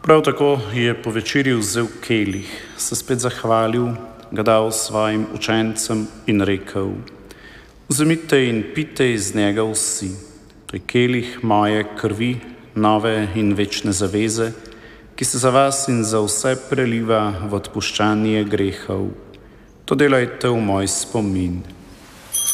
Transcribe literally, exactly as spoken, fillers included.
Prav tako je po večerji vzel kelih, se spet zahvalil, ga dal svojim učencem in rekel: Vzemite in pite iz njega vsi, to je kelih moje krvi, nove in večne zaveze, ki se za vas in za vse preliva v odpuščanje grehov. To delajte v moj spomin.